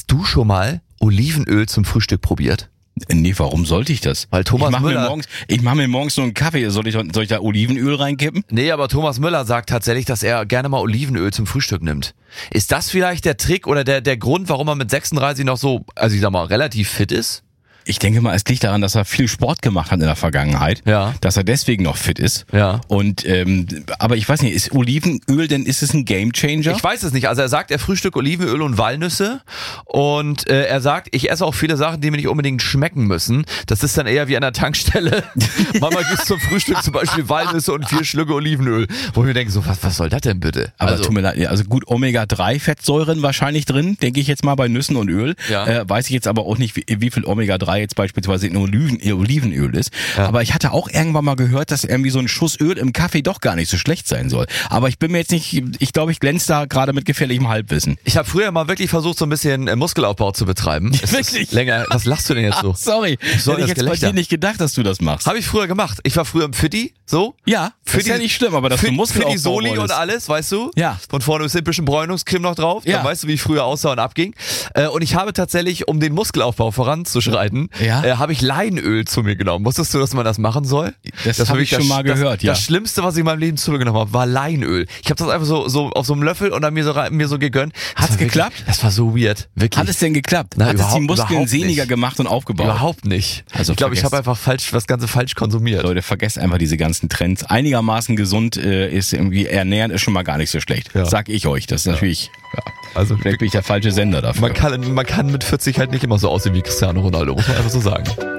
Hast du schon mal Olivenöl zum Frühstück probiert? Nee, warum sollte ich das? Weil Thomas Müller... Ich mache mir morgens nur einen Kaffee. Soll ich da Olivenöl reinkippen? Nee, aber Thomas Müller sagt tatsächlich, dass er gerne mal Olivenöl zum Frühstück nimmt. Ist das vielleicht der Trick oder der Grund, warum er mit 36 noch so, also ich sag mal, relativ fit ist? Ich denke mal, es liegt daran, dass er viel Sport gemacht hat in der Vergangenheit, Ja. dass er deswegen noch fit ist. Ja. Und aber ich weiß nicht, ist Olivenöl denn, ist es ein Gamechanger? Ich weiß es nicht. Also er sagt, er frühstückt Olivenöl und Walnüsse und er sagt, ich esse auch viele Sachen, die mir nicht unbedingt schmecken müssen. Das ist dann eher wie an der Tankstelle. Mama gibt zum Frühstück zum Beispiel Walnüsse und 4 Schlücke Olivenöl. Wo ich mir denke, so, was soll das denn bitte? Aber tut mir leid, also gut, Omega-3-Fettsäuren wahrscheinlich drin, denke ich jetzt mal bei Nüssen und Öl. Ja. Weiß ich jetzt aber auch nicht, wie viel Omega-3 jetzt beispielsweise in Olivenöl ist. Ja. Aber ich hatte auch irgendwann mal gehört, dass irgendwie so ein Schuss Öl im Kaffee doch gar nicht so schlecht sein soll. Aber ich bin mir jetzt nicht, ich glaube, ich glänze da gerade mit gefährlichem Halbwissen. Ich habe früher mal wirklich versucht, so ein bisschen Muskelaufbau zu betreiben. Wirklich? Länger. Was lachst du denn jetzt so? Sorry, hätte ich jetzt bei dir nicht gedacht, dass du das machst. Habe ich früher gemacht. Ich war früher im Fitti, so. Ja, das ist ja nicht schlimm, aber dass du Muskelaufbau Fitti Soli wolltest. und alles, weißt du? Ja. Von vorne ist ein bisschen Bräunungscreme noch drauf. Ja. Dann weißt du, wie ich früher aussah und abging. Und ich habe tatsächlich, um den Muskelaufbau voranzuschreiten, habe ich Leinöl zu mir genommen. Wusstest du, dass man das machen soll? Das habe ich schon mal gehört, ja. Das Schlimmste, was ich in meinem Leben zu mir genommen habe, war Leinöl. Ich habe das einfach so auf so einem Löffel und dann mir so gegönnt. Hat's geklappt? Das war so weird. Wirklich. Hat es denn geklappt? Na, Hat es die überhaupt Muskeln sehniger nicht. gemacht und aufgebaut? Überhaupt nicht. Also ich glaube, ich habe einfach das Ganze falsch konsumiert. Leute, vergesst einfach diese ganzen Trends. Einigermaßen gesund ist irgendwie, ernähren ist schon mal gar nicht so schlecht. Ja. Sag ich euch. Das ist natürlich, Also vielleicht bin ich der falsche Sender dafür. Man kann mit 40 halt nicht immer so aussehen wie Cristiano Ronaldo, muss man einfach so sagen.